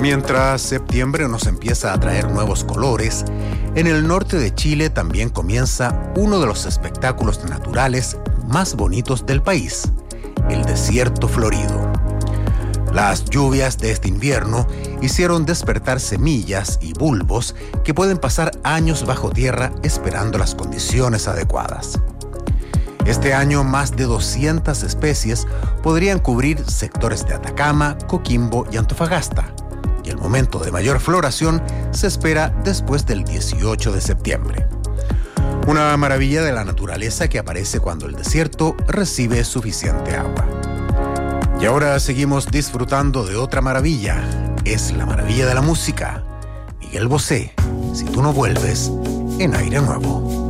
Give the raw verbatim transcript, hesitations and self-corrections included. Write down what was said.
Mientras septiembre nos empieza a traer nuevos colores, en el norte de Chile también comienza uno de los espectáculos naturales más bonitos del país, el desierto florido. Las lluvias de este invierno hicieron despertar semillas y bulbos que pueden pasar años bajo tierra esperando las condiciones adecuadas. Este año más de doscientas especies podrían cubrir sectores de Atacama, Coquimbo y Antofagasta, y el momento de mayor floración se espera después del dieciocho de septiembre. Una maravilla de la naturaleza que aparece cuando el desierto recibe suficiente agua. Y ahora seguimos disfrutando de otra maravilla, es la maravilla de la música. Miguel Bosé, Si tú no vuelves, en Aire Nuevo.